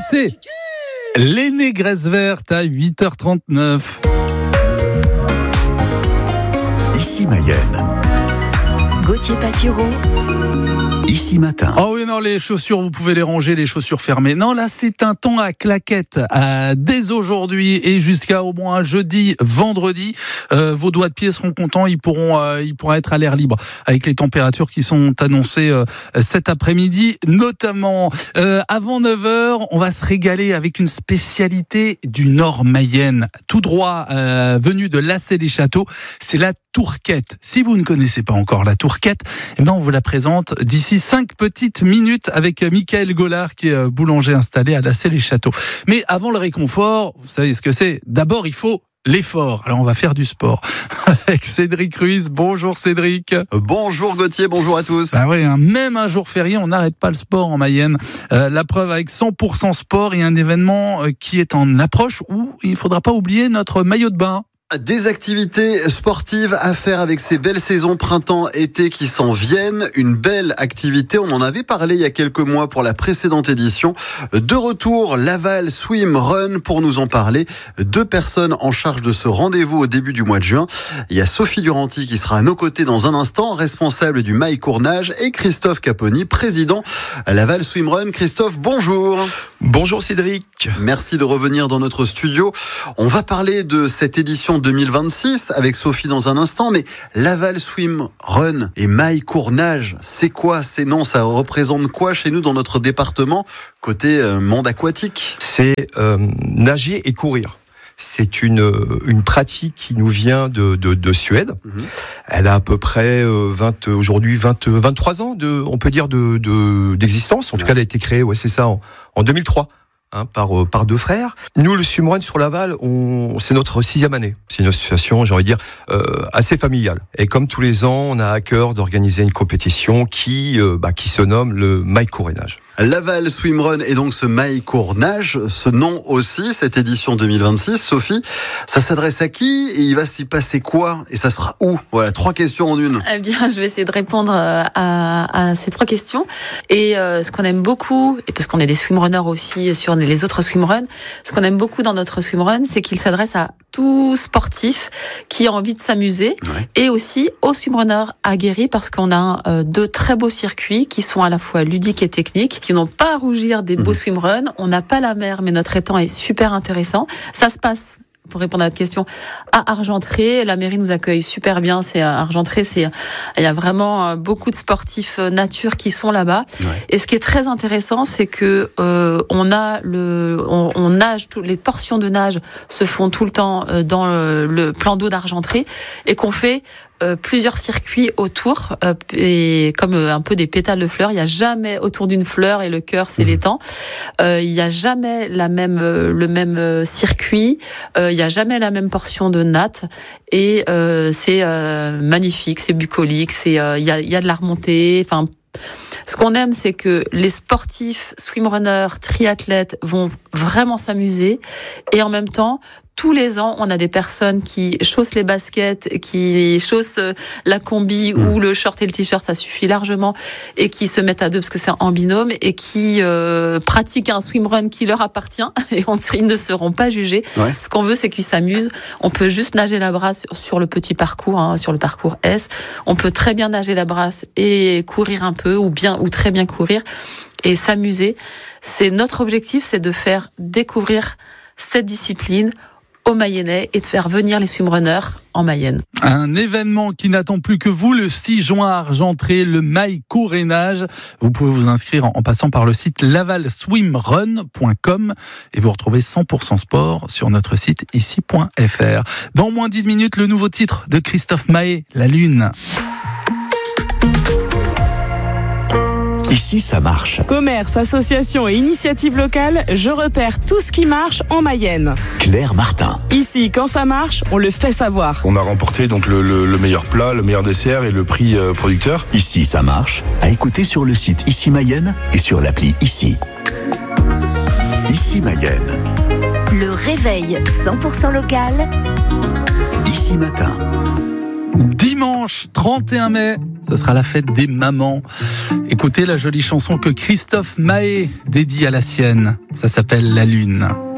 l'été. Les négresses vertes à 8h39. Ici Mayenne. Gauthier Patureau. Ici Matin. Oh oui, non, les chaussures, vous pouvez les ranger, les chaussures fermées. Non, là, c'est un temps à claquettes. Dès aujourd'hui et jusqu'à au moins jeudi, vendredi, vos doigts de pied seront contents. Ils pourront être à l'air libre avec les températures qui sont annoncées cet après-midi. Notamment, avant 9h, on va se régaler avec une spécialité du Nord Mayenne. Tout droit, venue de Lassay-les-Châteaux. C'est la tourquette. Si vous ne connaissez pas encore la tourquette, eh bien, on vous la présente d'ici 5 petites minutes avec Michael Gollard qui est boulanger installé à Lassay-les-Châteaux. Mais avant le réconfort, vous savez ce que c'est. D'abord, il faut l'effort. Alors, on va faire du sport avec Cédric Ruiz. Bonjour Cédric. Bonjour Gauthier, bonjour à tous. Bah oui, même un jour férié, on n'arrête pas le sport en Mayenne. La preuve avec 100% sport et un événement qui est en approche où il ne faudra pas oublier notre maillot de bain. Des activités sportives à faire avec ces belles saisons printemps-été qui s'en viennent. Une belle activité, on en avait parlé il y a quelques mois pour la précédente édition. De retour, Laval Swim Run pour nous en parler. 2 personnes en charge de ce rendez-vous au début du mois de juin. Il y a Sophie Duranty qui sera à nos côtés dans un instant, responsable du Mail Cournage, et Christophe Caponi, président Laval Swim Run. Christophe, bonjour. Bonjour Cédric. Merci de revenir dans notre studio. On va parler de cette édition 2026 avec Sophie dans un instant, mais Laval Swim Run et Mail Cournage, c'est quoi ces noms? Ça représente quoi chez nous dans notre département côté monde aquatique? C'est nager et courir. C'est une pratique qui nous vient de Suède. Elle a à peu près 23 ans on peut dire d'existence. En tout cas, elle a été créée, c'est ça, en 2003. Par 2 frères. Nous, le swimrun sur Laval, c'est notre 6e année. C'est une association, j'ai envie de dire, assez familiale. Et comme tous les ans, on a à cœur d'organiser une compétition qui se nomme le Mail Cournage. Laval Swim Run et donc ce Mail Cournage, ce nom aussi, cette édition 2026. Sophie, ça s'adresse à qui et il va s'y passer quoi et ça sera où? Voilà, 3 questions en une. Eh bien, je vais essayer de répondre à ces 3 questions. Et ce qu'on aime beaucoup, et parce qu'on est des swimrunners aussi sur les autres swimruns, ce qu'on aime beaucoup dans notre swimrun, c'est qu'il s'adresse à tout sportif qui a envie de s'amuser, et aussi aux swimrunners aguerris, parce qu'on a 2 très beaux circuits qui sont à la fois ludiques et techniques, qui n'ont pas à rougir des beaux swimruns. On n'a pas la mer, mais notre étang est super intéressant. Ça se passe, pour répondre à votre question, à Argentré. La mairie nous accueille super bien. C'est à Argentré, il y a vraiment beaucoup de sportifs nature qui sont là-bas. Et ce qui est très intéressant, c'est que on nage, les portions de nage se font tout le temps dans le plan d'eau d'Argentré, et qu'on fait plusieurs circuits autour, et comme un peu des pétales de fleurs. Il n'y a jamais autour d'une fleur, et le cœur, c'est l'étang. Il n'y a jamais le même circuit. Il n'y a jamais la même portion de natte. Et c'est magnifique, c'est bucolique. Il y a de la remontée. Enfin, ce qu'on aime, c'est que les sportifs, swimrunners, triathlètes vont vraiment s'amuser, et en même temps, tous les ans, on a des personnes qui chaussent les baskets, qui chaussent la combi ou le short et le t-shirt, ça suffit largement, et qui se mettent à 2 parce que c'est en binôme, et qui pratiquent un swimrun qui leur appartient, et ils ne seront pas jugés. Ce qu'on veut, c'est qu'ils s'amusent. On peut juste nager la brasse sur le petit parcours, sur le parcours S. On peut très bien nager la brasse et courir un peu, ou très bien courir et s'amuser. C'est notre objectif, c'est de faire découvrir cette discipline aux Mayennais et de faire venir les swimrunners en Mayenne. Un événement qui n'attend plus que vous, le 6 juin à Argentré, le Mail Cournage. Vous pouvez vous inscrire en passant par le site lavalswimrun.com et vous retrouvez 100% sport sur notre site ici.fr. Dans moins d'1 minute, le nouveau titre de Christophe Mahé, La Lune. Ici, ça marche. Commerce, association et initiatives locales, je repère tout ce qui marche en Mayenne. Claire Martin. Ici, quand ça marche, on le fait savoir. On a remporté donc le meilleur plat, le meilleur dessert et le prix producteur. Ici, ça marche. À écouter sur le site Ici Mayenne et sur l'appli Ici. Ici Mayenne. Le réveil 100% local. Ici Matin. Dimanche Dimanche 31 mai, ce sera la fête des mamans. Écoutez la jolie chanson que Christophe Mahé dédie à la sienne. Ça s'appelle La Lune.